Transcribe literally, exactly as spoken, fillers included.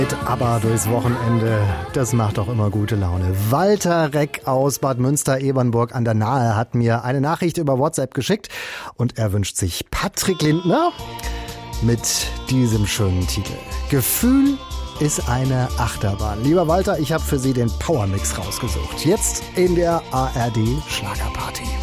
Aber durchs Wochenende, das macht doch immer gute Laune. Walter Reck aus Bad Münster-Ebernburg an der Nahe hat mir eine Nachricht über WhatsApp geschickt und er wünscht sich Patrick Lindner mit diesem schönen Titel. Gefühl ist eine Achterbahn. Lieber Walter, ich habe für Sie den Powermix rausgesucht. Jetzt in der A R D Schlagerparty.